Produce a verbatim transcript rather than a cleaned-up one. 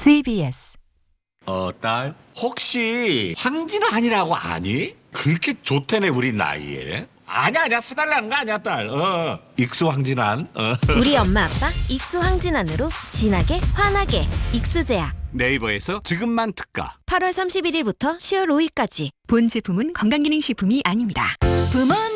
씨비에스. 어, 딸, 혹시 황진환이라고 아니? 그렇게 좋다네 우리 나이에. 아니야, 아니야, 사달라는 거 아니야, 딸. 어, 익수 황진환. 어. 우리 엄마 아빠 익수 황진환으로 진하게 환하게 익수제약. 네이버에서 지금만 특가. 팔월 삼십일일부터 시월 오일까지. 본 제품은 건강기능식품이 아닙니다. 부문